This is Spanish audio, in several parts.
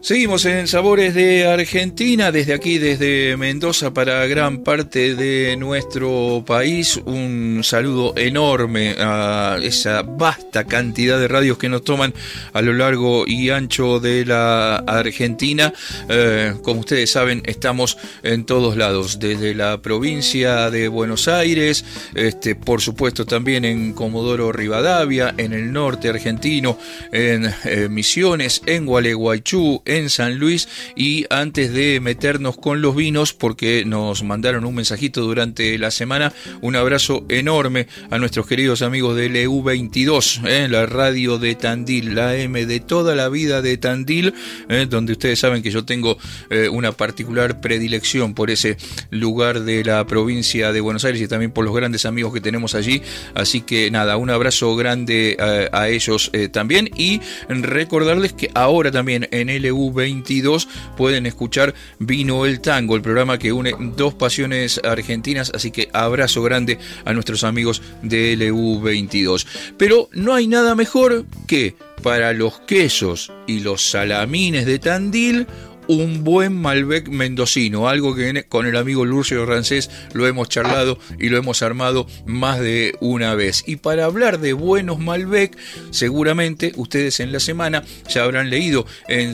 Seguimos en Sabores de Argentina, desde aquí, desde Mendoza para gran parte de nuestro país. Un saludo enorme a esa vasta cantidad de radios que nos toman a lo largo y ancho de la Argentina. Como ustedes saben, estamos en todos lados, desde la provincia de Buenos Aires, por supuesto también en Comodoro Rivadavia, en el norte argentino, en Misiones, en Gualeguaychú, en San Luis. Y antes de meternos con los vinos, porque nos mandaron un mensajito durante la semana, un abrazo enorme a nuestros queridos amigos del EU22, la radio de Tandil, la M de toda la vida de Tandil, donde ustedes saben que yo tengo una particular predilección por ese lugar de la provincia de Buenos Aires y también por los grandes amigos que tenemos allí. Así que nada, un abrazo grande a ellos también, y recordarles que ahora también en LU22 pueden escuchar Vino el Tango, el programa que une dos pasiones argentinas. Así que abrazo grande a nuestros amigos de LU22. Pero no hay nada mejor que para los quesos y los salamines de Tandil un buen Malbec mendocino, algo que con el amigo Lurcio Rancés lo hemos charlado y lo hemos armado más de una vez. Y para hablar de buenos Malbec, seguramente ustedes en la semana ya habrán leído en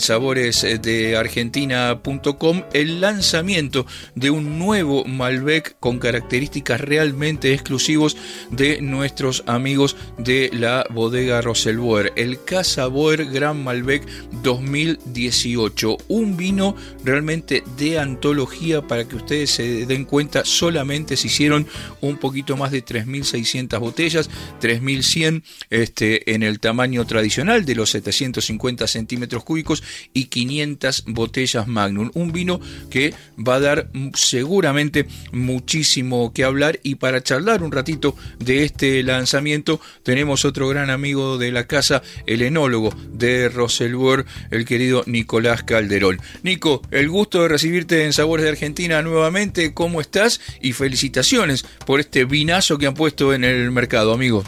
saboresdeargentina.com el lanzamiento de un nuevo Malbec con características realmente exclusivos de nuestros amigos de la bodega Roselboer, el Casa Boer Gran Malbec 2018, un vino realmente de antología. Para que ustedes se den cuenta, solamente se hicieron un poquito más de 3.600 botellas, 3.100 en el tamaño tradicional de los 750 centímetros cúbicos y 500 botellas Magnum. Un vino que va a dar seguramente muchísimo que hablar. Y para charlar un ratito de este lanzamiento tenemos otro gran amigo de la casa, el enólogo de Roselboer, el querido Nicolás Calderón. Nico, el gusto de recibirte en Sabores de Argentina nuevamente. ¿Cómo estás? Y felicitaciones por este vinazo que han puesto en el mercado, amigo.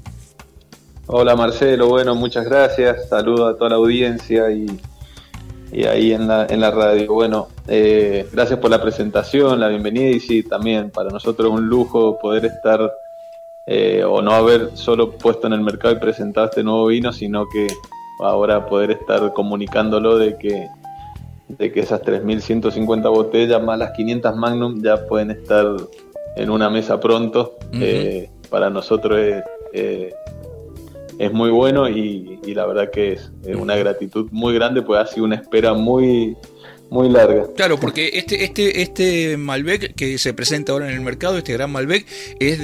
Hola Marcelo, bueno, muchas gracias. Saludos a toda la audiencia y ahí en la radio. Bueno, gracias por la presentación, la bienvenida, y sí, también para nosotros es un lujo poder estar o no haber solo puesto en el mercado y presentado este nuevo vino, sino que ahora poder estar comunicándolo de que esas 3.150 botellas más las 500 Magnum ya pueden estar en una mesa pronto. Uh-huh. Para nosotros es muy bueno y la verdad que es una gratitud muy grande, pues ha sido una espera muy larga. Claro, porque este Malbec que se presenta ahora en el mercado, este gran Malbec, es